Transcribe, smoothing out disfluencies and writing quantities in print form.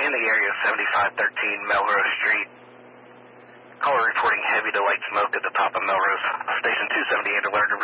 in the area of 7513 Melrose Street. Caller reporting heavy to light smoke at the top of Melrose. Station 278 alert.